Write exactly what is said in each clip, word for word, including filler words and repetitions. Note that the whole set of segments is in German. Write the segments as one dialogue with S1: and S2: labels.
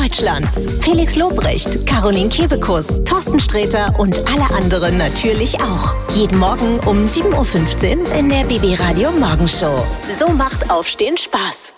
S1: Deutschlands. Felix Lobrecht, Caroline Kebekus, Thorsten Sträter und alle anderen natürlich auch. Jeden Morgen um sieben Uhr fünfzehn in der B B Radio Morgenshow. So macht Aufstehen Spaß.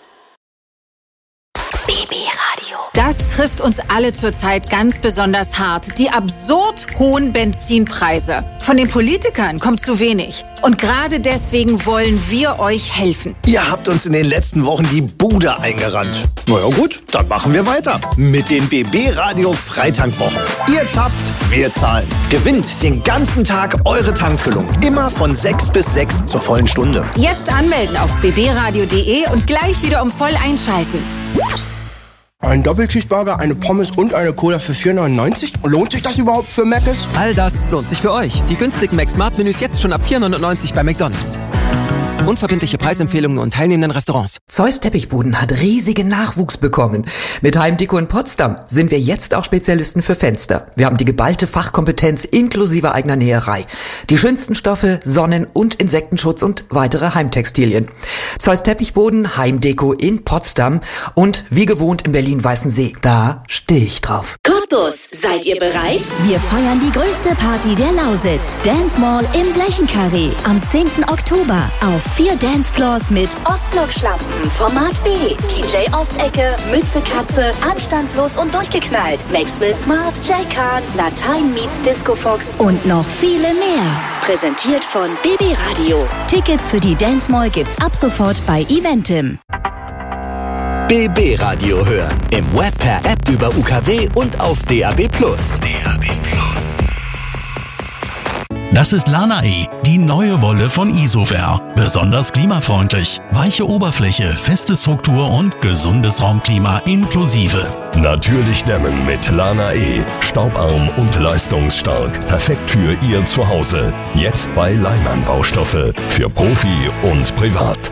S1: B B Radio.
S2: Das trifft uns alle zurzeit ganz besonders hart. Die absurd hohen Benzinpreise. Von den Politikern kommt zu wenig. Und gerade deswegen wollen wir euch helfen.
S3: Ihr habt uns in den letzten Wochen die Bude eingerannt. Na ja gut, dann machen wir weiter. Mit den B B Radio Freitankwochen. Ihr zapft, wir zahlen. Gewinnt den ganzen Tag eure Tankfüllung. Immer von sechs bis sechs zur vollen Stunde.
S2: Jetzt anmelden auf b b radio punkt d e und gleich wieder um voll einschalten.
S4: Ein Doppelcheeseburger, eine Pommes und eine Cola für vier neunundneunzig? Lohnt sich das überhaupt für Mc's?
S5: All das lohnt sich für euch. Die günstigen Mac-Smart-Menüs jetzt schon ab vier neunundneunzig bei McDonald's. Unverbindliche Preisempfehlungen nur in teilnehmenden Restaurants.
S6: Zeus Teppichboden hat riesigen Nachwuchs bekommen. Mit Heimdeko in Potsdam sind wir jetzt auch Spezialisten für Fenster. Wir haben die geballte Fachkompetenz inklusive eigener Näherei. Die schönsten Stoffe, Sonnen- und Insektenschutz und weitere Heimtextilien. Zeus Teppichboden, Heimdeko in Potsdam und wie gewohnt in Berlin-Weißensee. Da stehe ich drauf.
S1: Cottbus, seid ihr bereit? Wir feiern die größte Party der Lausitz. Dance Mall im Blechenkarree am zehnten Oktober auf vier Dancefloors mit Ostblock-Schlampen, Format B, D J Ostecke, Mütze Katze, Anstandslos und durchgeknallt, Maxwell Smart, Jay Khan, Latein meets Disco Fox und noch viele mehr. Präsentiert von B B Radio. Tickets für die Dance Mall gibt's ab sofort bei Eventim.
S7: B B Radio hören. Im Web, per App, über U K W und auf D A B plus. D A B plus.
S8: Das ist Lana-E, die neue Wolle von Isover. Besonders klimafreundlich. Weiche Oberfläche, feste Struktur und gesundes Raumklima inklusive.
S9: Natürlich dämmen mit Lana-E. Staubarm und leistungsstark. Perfekt für Ihr Zuhause. Jetzt bei Leimann Baustoffe. Für Profi und Privat.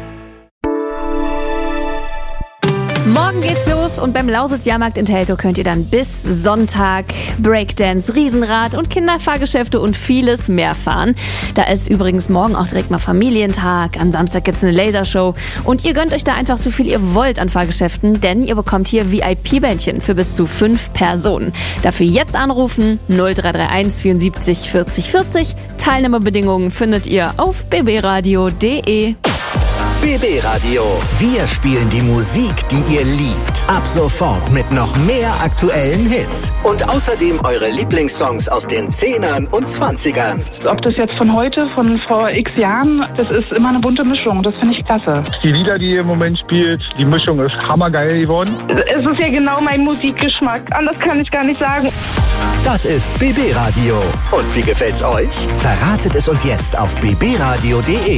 S10: Morgen geht's los und beim Lausitz-Jahrmarkt in Teltow könnt ihr dann bis Sonntag Breakdance, Riesenrad und Kinderfahrgeschäfte und vieles mehr fahren. Da ist übrigens morgen auch direkt mal Familientag. Am Samstag gibt's eine Lasershow und ihr gönnt euch da einfach so viel ihr wollt an Fahrgeschäften, denn ihr bekommt hier V I P-Bändchen für bis zu fünf Personen. Dafür jetzt anrufen null drei drei eins vierundsiebzig vierzig vierzig. Teilnahmebedingungen findet ihr auf b b radio punkt d e.
S7: B B Radio. Wir spielen die Musik, die ihr liebt. Ab sofort mit noch mehr aktuellen Hits. Und außerdem eure Lieblingssongs aus den Zehnern und Zwanzigern.
S11: Ob das jetzt von heute, von vor x Jahren, das ist immer eine bunte Mischung. Das finde ich klasse.
S12: Die Lieder, die ihr im Moment spielt, die Mischung ist hammergeil geworden.
S11: Es ist ja genau mein Musikgeschmack. Anders kann ich gar nicht sagen.
S7: Das ist B B Radio. Und wie gefällt's euch? Verratet es uns jetzt auf b b radio punkt d e.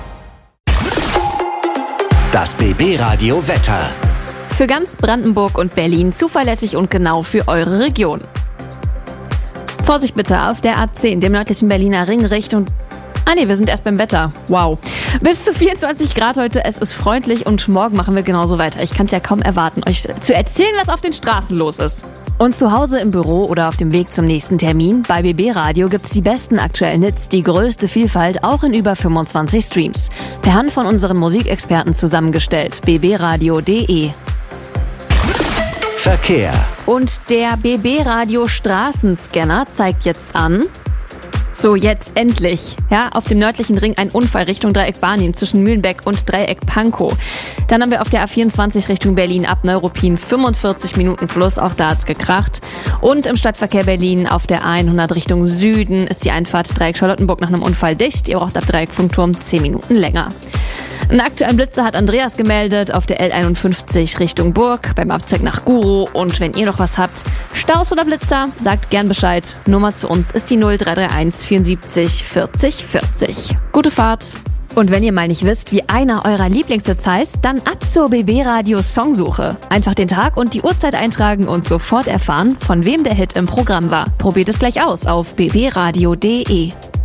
S7: Das B B Radio Wetter.
S10: Für ganz Brandenburg und Berlin zuverlässig und genau für eure Region. Vorsicht bitte auf der A zehn, dem nördlichen Berliner Ring Richtung... Ah ne, wir sind erst beim Wetter. Wow. Bis zu vierundzwanzig Grad heute, es ist freundlich und morgen machen wir genauso weiter. Ich kann es ja kaum erwarten, euch zu erzählen, was auf den Straßen los ist. Und zu Hause im Büro oder auf dem Weg zum nächsten Termin, bei B B Radio gibt's die besten aktuellen Hits, die größte Vielfalt, auch in über fünfundzwanzig Streams. Per Hand von unseren Musikexperten zusammengestellt. b b radio punkt d e.
S7: Verkehr.
S10: Und der B B Radio Straßenscanner zeigt jetzt an... So, jetzt endlich. Ja, auf dem nördlichen Ring ein Unfall Richtung Dreieck Barnim zwischen Mühlenbeck und Dreieck Pankow. Dann haben wir auf der A vierundzwanzig Richtung Berlin ab Neuruppin fünfundvierzig Minuten plus, auch da hat's gekracht. Und im Stadtverkehr Berlin auf der A hundert Richtung Süden ist die Einfahrt Dreieck Charlottenburg nach einem Unfall dicht. Ihr braucht ab Dreieck Funkturm zehn Minuten länger. Einen aktuellen Blitzer hat Andreas gemeldet auf der L einundfünfzig Richtung Burg beim Abzweig nach Guru. Und wenn ihr noch was habt, Staus oder Blitzer, sagt gern Bescheid. Nummer zu uns ist die null drei drei eins vierundsiebzig vierzig vierzig. Gute Fahrt! Und wenn ihr mal nicht wisst, wie einer eurer Lieblingshits heißt, dann ab zur B B Radio Songsuche. Einfach den Tag und die Uhrzeit eintragen und sofort erfahren, von wem der Hit im Programm war. Probiert es gleich aus auf b b radio punkt d e.